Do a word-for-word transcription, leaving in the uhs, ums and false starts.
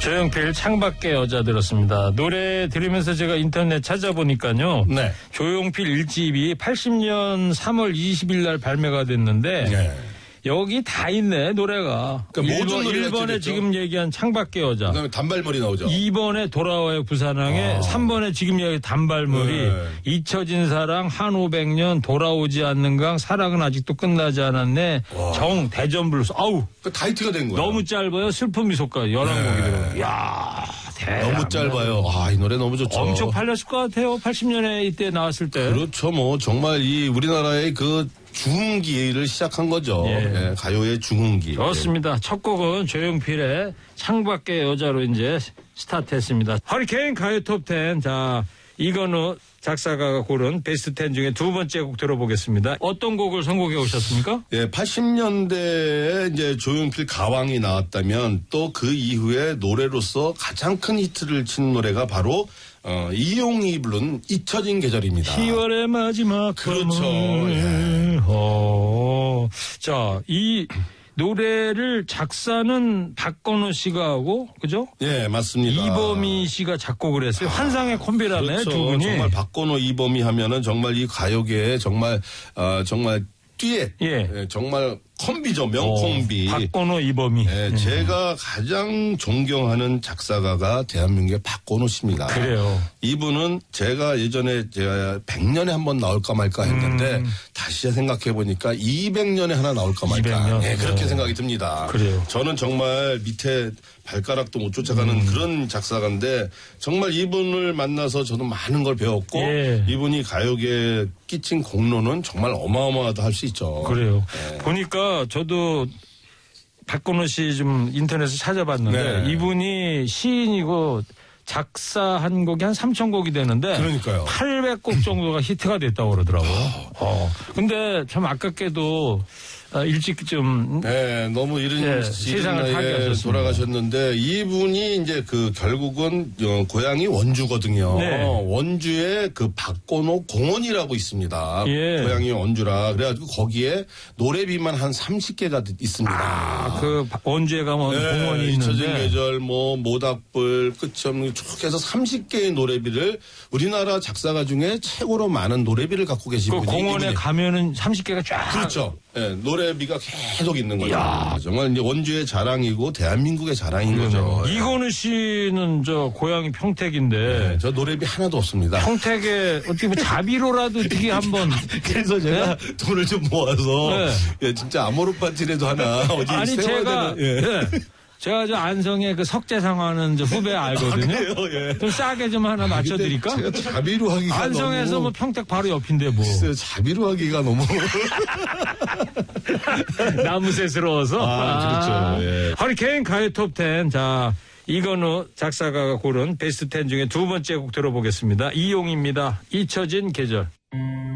조용필 창밖의 여자 들었습니다. 노래 들으면서 제가 인터넷 찾아보니까요. 네. 조용필 일 집이 팔십 년 삼월 이십일 날 발매가 됐는데 네. 여기 다 있네 노래가. 그러니까 모든 노래가 일 번에 있겠죠? 지금 얘기한 창밖의 여자. 그다음에 단발머리 나오죠. 이 번에 돌아와요 부산항에. 아. 삼 번에 지금 얘기 단발머리. 네. 잊혀진 사랑 한 오백 년 돌아오지 않는 강 사랑은 아직도 끝나지 않았네. 와. 정 대전 블루스. 아우. 그 다이트가 된 거예요. 너무 짧아요. 슬픔 미소까지 열한 곡이 네. 들어요. 이야. 대단하다. 너무 짧아요. 아, 이 노래 너무 좋죠. 엄청 팔렸을 것 같아요. 팔십 년에 이때 나왔을 때. 그렇죠. 뭐 정말 이 우리나라의 그 중흥기를 시작한 거죠. 예. 예, 가요의 중흥기. 좋습니다. 첫 곡은 조용필의 창밖의 여자로 이제 스타트했습니다. 허리케인 가요 톱텐. 자, 이건우 작사가가 고른 베스트 텐 중에 두 번째 곡 들어보겠습니다. 어떤 곡을 선곡해 오셨습니까? 예, 팔십 년대에 이제 조용필 가왕이 나왔다면 또 그 이후에 노래로서 가장 큰 히트를 친 노래가 바로 어, 이용이 부른 잊혀진 계절입니다. 시월의 마지막 그렇죠. 밤을. 예. 어. 자, 이 노래를 작사는 박건우 씨가 하고, 그죠? 예, 맞습니다. 이범희 씨가 작곡을 했어요. 환상의 콤비라네, 그렇죠. 두 분이. 정말 박건호 이범희 하면은 정말 이 가요계에 정말 어, 정말 듀엣, 예. 예, 정말 콤비죠, 명콤비. 어, 박건우 이범희. 예, 음. 제가 가장 존경하는 작사가가 대한민국의 박건호 씨입니다. 그래요. 이분은 제가 예전에 제가 백 년에 한 번 나올까 말까 했는데 음. 다시 생각해 보니까 이백 년에 하나 나올까 말까. 이백 년? 예, 그렇게 네. 생각이 듭니다. 그래요. 저는 정말 밑에 발가락도 못 쫓아가는 음. 그런 작사가인데 정말 이분을 만나서 저도 많은 걸 배웠고 예. 이분이 가요계에 끼친 공로는 정말 어마어마하다 할 수 있죠. 그래요. 네. 보니까 저도 박건우 씨 좀 인터넷에 찾아봤는데 네. 이분이 시인이고 작사한 곡이 한 삼천 곡이 되는데 그러니까요. 팔백 곡 정도가 히트가 됐다고 그러더라고요. 어. 근데 참 아깝게도 일찍 좀 네, 너무 이른 네, 이른 세상을 나이에 타계하셨습니다. 돌아가셨는데 이분이 이제 그 결국은 어, 고향이 원주거든요. 네. 원주에 그 박건호 공원이라고 있습니다. 예. 고향이 원주라 그래가지고 거기에 노래비만 한 삼십 개가 있습니다. 아, 그 원주에 가면 네, 공원이 잊혀진 있는데 계절, 뭐 모닥불, 끝이 없는 쭉 해서 삼십 개의 노래비를 우리나라 작사가 중에 최고로 많은 노래비를 갖고 계신 그 분이 공원에 이분이- 가면은 삼십 개가 쫙 그렇죠. 예, 노래비가 계속 있는 거죠. 이야. 정말 이제 원주의 자랑이고 대한민국의 자랑인 거죠. 예. 이건우 씨는 저 고향이 평택인데 네, 저 노래비 하나도 없습니다. 평택에 어떻게 뭐 자비로라도 어떻게 한번 그래서 제가 돈을 좀 모아서 네. 예, 진짜 아모르 파티라도 하나 어디 아니 세워야 제가 되는. 예. 네. 제가 저 안성에 그 석재상하는 저 후배 알거든요. 그래요? 예. 좀 싸게 좀 하나 맞춰드릴까? 근데 제가 자비로 하기가 안성에서 너무 뭐 평택 바로 옆인데 뭐 글쎄요, 자비로 하기가 너무 나무새스러워서. 아, 그렇죠. 예. 허리케인 가요 톱텐. 자, 이건우 작사가가 고른 베스트 텐 중에 두 번째 곡 들어보겠습니다. 이용입니다. 잊혀진 계절.